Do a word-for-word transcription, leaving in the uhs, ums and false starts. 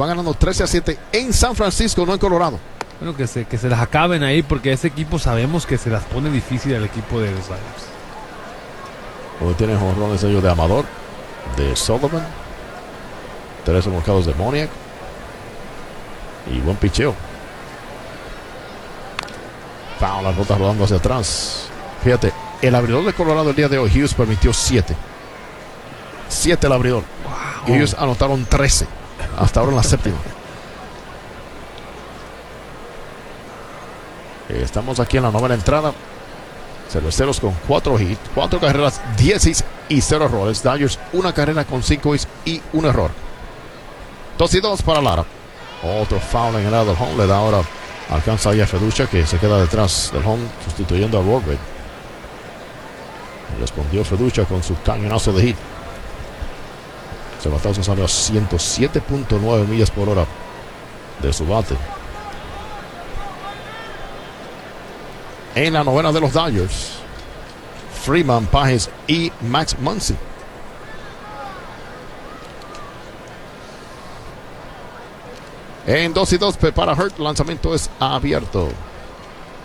va ganando trece a siete en San Francisco, no en Colorado. Bueno, que se, que se las acaben ahí, porque ese equipo sabemos que se las pone difícil al equipo de los Dodgers. Hoy tienen jonrones ellos de Amador, de Sullivan, tres remolcados de Moniak y buen picheo. Foul, las botas rodando hacia atrás. Fíjate, el abridor de Colorado el día de hoy, Hughes, permitió siete. siete el abridor. Wow. Y ellos anotaron trece. Hasta ahora en la séptima. Estamos aquí en la novena entrada. Cerveceros con cuatro hits, cuatro carreras, diez hits y cero errores. Dodgers una carrera con cinco hits y un error. dos y dos para Lara. Otro foul en el lado del home. Le da ahora, alcanza ahí a Feducha, que se queda detrás del home sustituyendo a Rorbert. Respondió Feducha con su cañonazo de hit. Se batazo salió a ciento siete punto nueve millas por hora de su bate. En la novena de los Dodgers, Freeman, Pages y Max Muncy. En dos y dos prepara Hurt, lanzamiento es abierto.